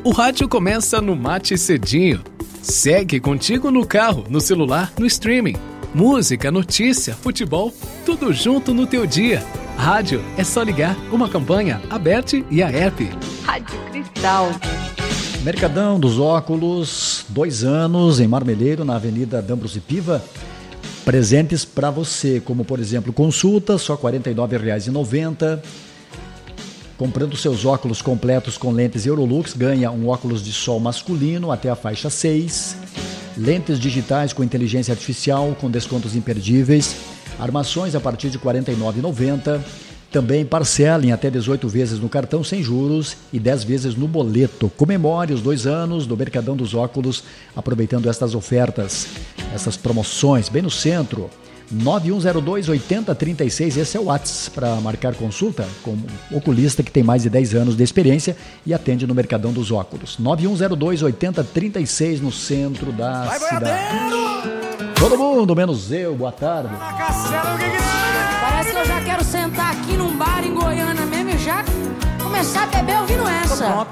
O rádio começa no Mate Cedinho. Segue contigo no carro, no celular, no streaming. Música, notícia, futebol, tudo junto no teu dia. Rádio é só ligar. Uma campanha, a Bet e a app. Rádio Cristal. Mercadão dos Óculos, 2 anos, em Marmeleiro, na Avenida D'Ambrosio Piva. Presentes para você, como por exemplo, consulta, só R$ 49,90. Comprando seus óculos completos com lentes Eurolux, ganha um óculos de sol masculino até a faixa 6. Lentes digitais com inteligência artificial, com descontos imperdíveis. Armações a partir de R$ 49,90. Também parcela em até 18 vezes no cartão sem juros e 10 vezes no boleto. Comemore os 2 anos do Mercadão dos Óculos, aproveitando estas ofertas, essas promoções, bem no centro. 9102-8036, esse é o WhatsApp para marcar consulta com um oculista que tem mais de 10 anos de experiência e atende no Mercadão dos Óculos. 9102-8036 no centro da cidade. Todo mundo, menos eu, boa tarde. Parece que eu já quero sentar aqui num bar em Goiânia mesmo e já começar a beber ouvindo essa.